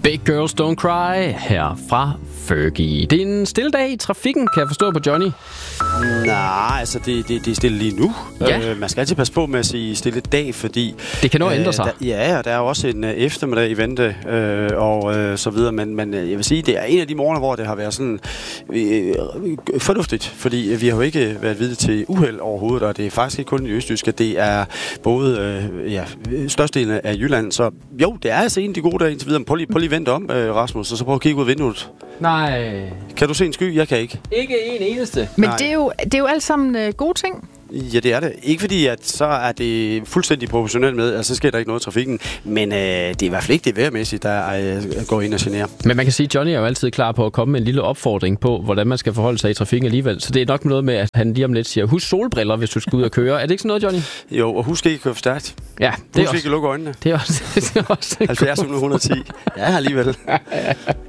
Big Girls Don't Cry her fra Fergie. Det er en stille dag i trafikken, kan jeg forstå på Johnny. Nej, altså det er stille lige nu. Ja. Man skal altid passe på med at sige stille dag, fordi... Det kan nå at ændre sig. Ja, der er også en eftermiddag i vente, og så videre. Men jeg vil sige, det er en af de morgener, hvor det har været sådan fornuftigt. Fordi vi har jo ikke været vidne til uheld overhovedet, og det er faktisk ikke kun i Østjyske. Det er både størstedelen af Jylland. Så jo, det er altså en af de gode dage indtil videre. Prøv lige vente om, Rasmus, og så prøv at kigge ud af vinduet. Nej. Kan du se en sky? Jeg kan ikke. Ikke en eneste. Men det er jo alt sammen gode ting. Ja, det er det. Ikke fordi, at så er det fuldstændig proportionelt med, at så sker der ikke noget i trafikken. Men det er i hvert fald ikke det vejrmæssigt, der går ind og generer. Men man kan sige, at Johnny er jo altid klar på at komme med en lille opfordring på, hvordan man skal forholde sig i trafikken alligevel. Så det er nok noget med, at han lige om lidt siger, husk solbriller, hvis du skal ud og køre. Er det ikke sådan noget, Johnny? Jo, og husk ikke at køre for stærkt. Ja, det husk ikke at lukke øjnene. Det er også 70 110. Ja, alligevel.